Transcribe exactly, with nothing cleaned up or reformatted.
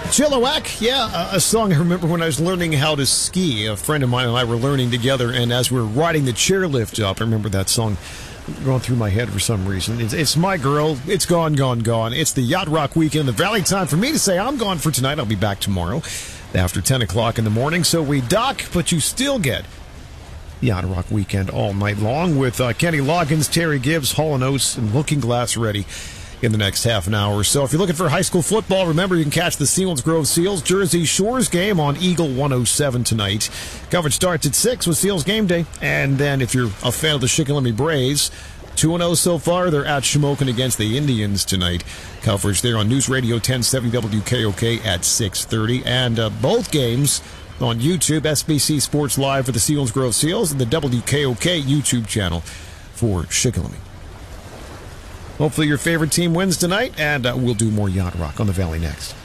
Chilliwack, yeah, a, a song I remember when I was learning how to ski. A friend of mine and I were learning together, and as we were riding the chairlift up, I remember that song going through my head for some reason. It's, it's My Girl. It's gone, gone, gone. It's the Yacht Rock weekend, the Valley. Time for me to say I'm gone for tonight. I'll be back tomorrow after ten o'clock in the morning. So we dock, but you still get Yacht Rock weekend all night long with uh, Kenny Loggins, Terry Gibbs, Hall and Oates, and Looking Glass ready in the next half an hour or so. If you're looking for high school football, remember you can catch the Selinsgrove Seals Jersey Shores game on Eagle one oh seven tonight. Coverage starts at six with Seals Game Day. And then if you're a fan of the Shikellamy Braves, two and oh so far. They're at Shamokin against the Indians tonight. Coverage there on News Radio ten seventy W K O K at six thirty. And uh, both games on YouTube, S B C Sports Live for the Selinsgrove Seals and the W K O K YouTube channel for Shikellamy. Hopefully your favorite team wins tonight, and uh, we'll do more Yacht Rock on the Valley next.